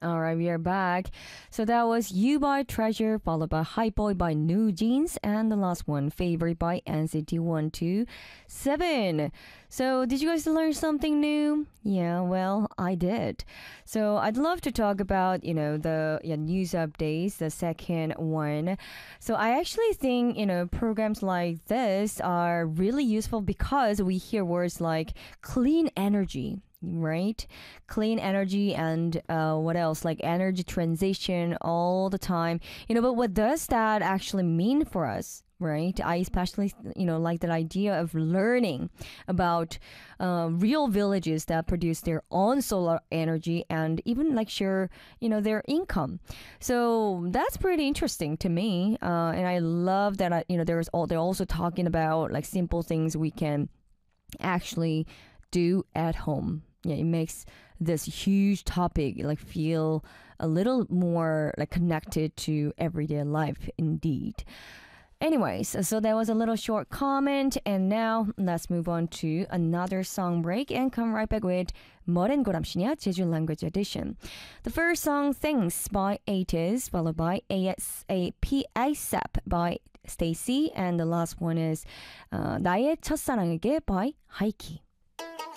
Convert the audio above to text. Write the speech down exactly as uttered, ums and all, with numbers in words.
All right, we are back. So that was You by Treasure, followed by Hype Boy by New Jeans, and the last one, Favorite by N C T one two seven. So, did you guys learn something new? Yeah, well, I did. So, I'd love to talk about, you know, the yeah, news updates, the second one. So, I actually think, you know, programs like this are really useful because we hear words like clean energy, right? Clean energy and uh, what else? Like energy transition all the time. You know, but what does that actually mean for us? Right? I especially, you know, like that idea of learning about uh, real villages that produce their own solar energy and even like share, you know, their income. So that's pretty interesting to me. Uh, and I love that, I, you know, there's all, they're also talking about like simple things we can actually do at home. Yeah, it makes this huge topic like feel a little more like connected to everyday life indeed. Anyways, so that was a little short comment, and now let's move on to another song break and come right back with Moren Goramshinya Jeju Language Edition. The first song, Things by eighties, followed by ASAP ASAP by Stacy, and the last one is uh, 나의 첫사랑에게 by Haiki.